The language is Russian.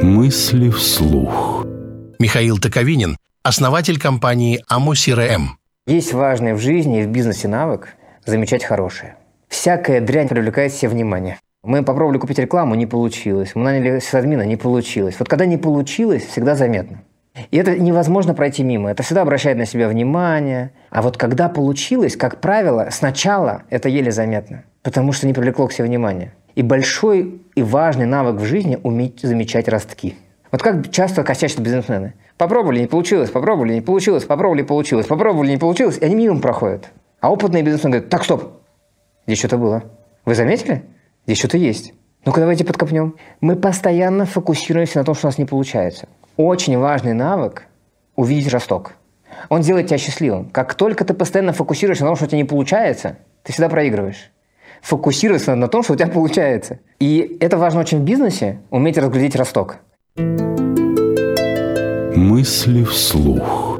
Мысли вслух. Михаил Токовинин, основатель компании AmoCRM. Есть важный в жизни и в бизнесе навык замечать хорошее. Всякая дрянь привлекает себе внимание. Мы попробовали купить рекламу, не получилось. Мы наняли сисадмина, не получилось. Вот когда не получилось, всегда заметно. И это невозможно пройти мимо. Это всегда обращает на себя внимание. А вот когда получилось, как правило, сначала это еле заметно. Потому что не привлекло к себе внимания. И большой и важный навык в жизни – уметь замечать ростки. Вот как часто косячат бизнесмены. Попробовали, не получилось, попробовали, не получилось, попробовали, получилось, попробовали, не получилось, и они мимо проходят. А опытные бизнесмены говорят: так, стоп, здесь что-то было. Вы заметили? Здесь что-то есть. Ну-ка давайте подкопнем. Мы постоянно фокусируемся на том, что у нас не получается. Очень важный навык – увидеть росток. Он делает тебя счастливым. Как только ты постоянно фокусируешься на том, что у тебя не получается, ты всегда проигрываешь. Фокусироваться на том, что у тебя получается. И это важно очень в бизнесе – уметь разглядеть росток. Мысли вслух.